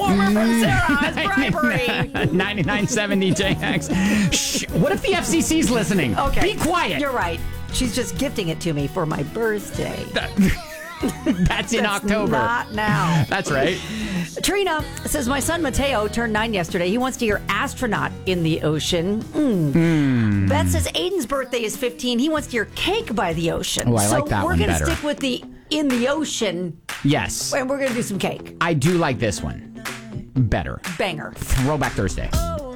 warmer from Sarah as bribery. 9970 JX. Shh. What if the FCC's listening? Okay. Be quiet. You're right. She's just gifting it to me for my birthday. That's in October. Not now. That's right. Trina says, my son Mateo turned 9 yesterday. He wants to hear Astronaut in the Ocean. Beth says, Aiden's birthday is 15. He wants to hear Cake by the Ocean. Oh, I like that we're one gonna better. stick with the In the Ocean, Yes. and we're going to do some cake. I do like this one better. Banger. Throwback Thursday. Oh.